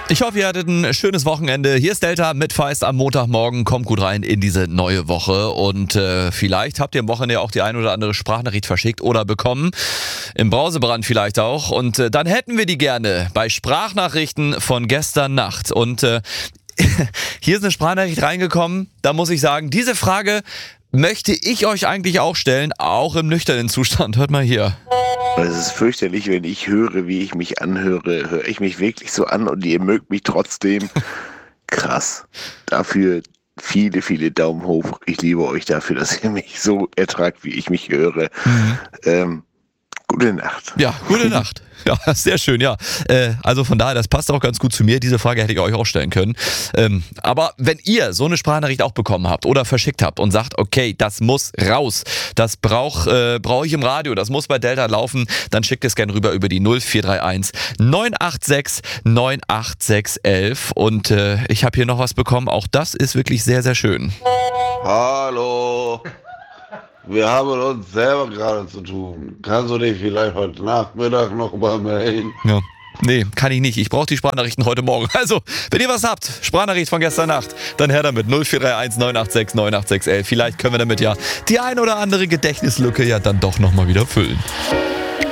Ich hoffe, ihr hattet ein schönes Wochenende. Hier ist Delta mit Feist am Montagmorgen. Kommt gut rein in diese neue Woche. Und vielleicht habt ihr am Wochenende auch die ein oder andere Sprachnachricht verschickt oder bekommen. Im Browserbrand vielleicht auch. Und dann hätten wir die gerne bei Sprachnachrichten von gestern Nacht. Und hier ist eine Sprachnachricht reingekommen. Da muss ich sagen, diese Frage möchte ich euch eigentlich auch stellen, auch im nüchternen Zustand. Hört mal hier. Es ist fürchterlich, wenn ich höre, wie ich mich anhöre. Höre ich mich wirklich so an und ihr mögt mich trotzdem? Krass. Dafür viele, viele Daumen hoch. Ich liebe euch dafür, dass ihr mich so ertragt, wie ich mich höre. Gute Nacht. Ja, gute Nacht. Ja, sehr schön, ja. Also von daher, das passt auch ganz gut zu mir. Diese Frage hätte ich euch auch stellen können. Aber wenn ihr so eine Sprachnachricht auch bekommen habt oder verschickt habt und sagt, okay, das muss raus, das brauch ich im Radio, das muss bei Delta laufen, dann schickt es gerne rüber über die 0431 986 98611. Und ich habe hier noch was bekommen. Auch das ist wirklich sehr, sehr schön. Hallo, wir haben uns selber gerade zu tun. Kannst du dich vielleicht heute Nachmittag noch mal melden? Ja. Nee, kann ich nicht. Ich brauche die Sprachnachrichten heute Morgen. Also, wenn ihr was habt, Sprachnachricht von gestern Nacht, dann her damit 0431 986 98611. Vielleicht können wir damit ja die ein oder andere Gedächtnislücke ja dann doch nochmal wieder füllen.